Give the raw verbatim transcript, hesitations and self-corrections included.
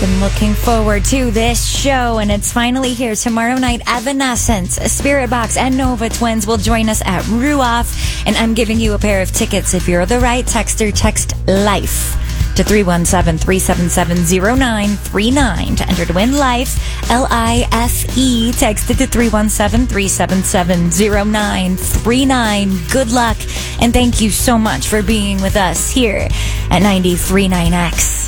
been looking forward to this show, and it's finally here. Tomorrow night, Evanescence, Spirit Box, and Nova Twins will join us at Ruoff, and I'm giving you a pair of tickets. If you're the right texter, text LIFE to three one seven, three seven seven, zero nine three nine to enter to win LIFE, L I F E. Text it to three one seven, three seven seven, zero nine three nine. Good luck, and thank you so much for being with us here at ninety-three point nine X.